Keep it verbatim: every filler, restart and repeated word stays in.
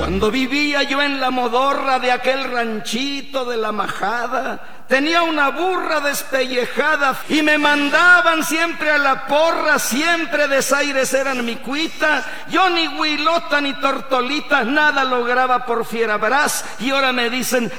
Cuando vivía yo en la modorra de aquel ranchito de la Majada, tenía una burra despellejada y me mandaban siempre a la porra, siempre desaires eran mi cuita. Yo ni huilota ni tortolita, nada lograba por Fierabras, y ahora me dicen